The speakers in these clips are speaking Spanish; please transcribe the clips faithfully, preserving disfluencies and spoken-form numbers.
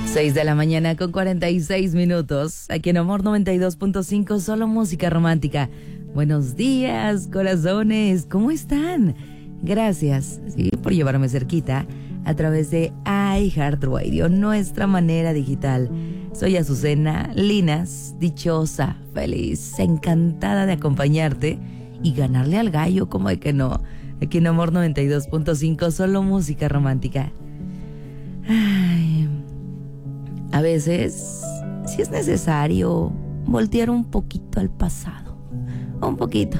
seis de la mañana con cuarenta y seis minutos. Aquí en Amor noventa y dos punto cinco, solo música romántica. Buenos días, corazones. ¿Cómo están? Gracias, sí, por llevarme cerquita a través de iHeartRadio, nuestra manera digital. Soy Azucena Linas, dichosa, feliz, encantada de acompañarte y ganarle al gallo, como de que no. Aquí en Amor noventa y dos punto cinco, solo música romántica. Ay, a veces sí es necesario voltear un poquito al pasado, un poquito,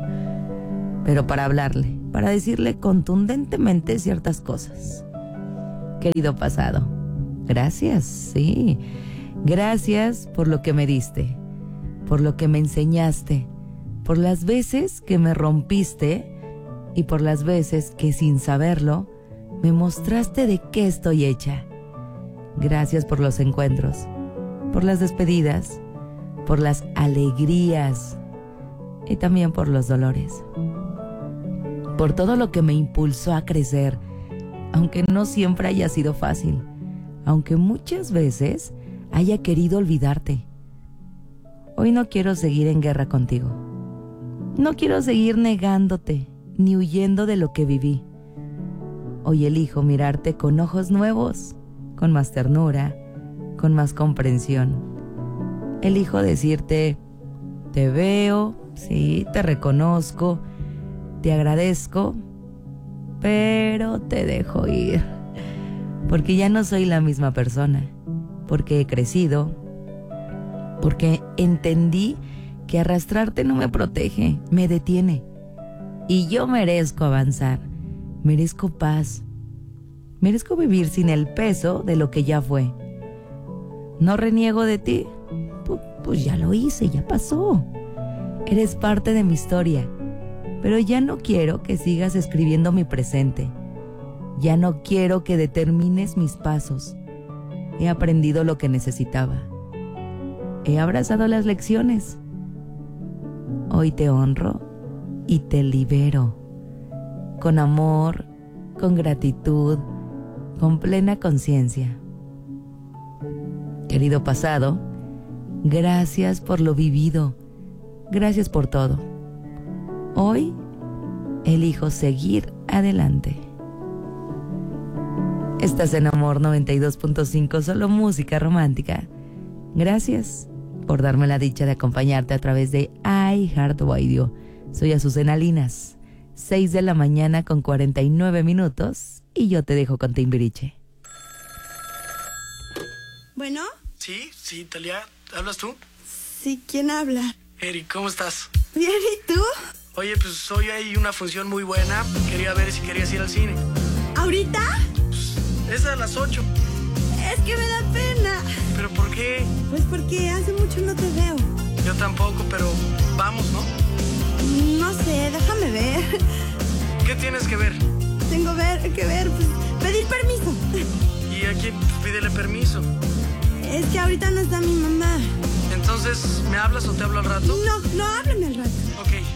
pero para hablarle, para decirle contundentemente ciertas cosas. Querido pasado, gracias, sí, gracias por lo que me diste, por lo que me enseñaste, por las veces que me rompiste y por las veces que sin saberlo me mostraste de qué estoy hecha. Gracias por los encuentros, por las despedidas, por las alegrías y también por los dolores. Por todo lo que me impulsó a crecer, aunque no siempre haya sido fácil, aunque muchas veces haya querido olvidarte. Hoy no quiero seguir en guerra contigo. No quiero seguir negándote ni huyendo de lo que viví. Hoy elijo mirarte con ojos nuevos, con más ternura, con más comprensión. Elijo decirte, te veo, sí, te reconozco, te agradezco, pero te dejo ir. Porque ya no soy la misma persona, porque he crecido, porque entendí que arrastrarte no me protege, me detiene. Y yo merezco avanzar. Merezco paz. Merezco vivir sin el peso de lo que ya fue. No reniego de ti. Pues, pues ya lo hice, ya pasó. Eres parte de mi historia. Pero ya no quiero que sigas escribiendo mi presente. Ya no quiero que determines mis pasos. He aprendido lo que necesitaba. He abrazado las lecciones. Hoy te honro y te libero. Con amor, con gratitud, con plena conciencia. Querido pasado, gracias por lo vivido. Gracias por todo. Hoy elijo seguir adelante. Estás en Amor noventa y dos punto cinco, solo música romántica. Gracias por darme la dicha de acompañarte a través de iHeartRadio. Soy Azucena Linas. seis de la mañana con cuarenta y nueve minutos y yo te dejo con Timbiriche. ¿Bueno? Sí, sí, Talia, ¿hablas tú? Sí, ¿quién habla? Eric, ¿cómo estás? Bien, ¿y tú? Oye, pues hoy hay una función muy buena. Quería ver si querías ir al cine. ¿Ahorita? Pues es a las ocho. Es que me da pena. ¿Pero por qué? Pues porque hace mucho no te veo. Yo tampoco, pero vamos, ¿no? No sé, déjame ver. ¿Qué tienes que ver? Tengo ver, que ver, pues, pedir permiso. ¿Y a quién? Pues pídele permiso. Es que ahorita no está mi mamá. Entonces, ¿me hablas o te hablo al rato? No, no, háblame al rato.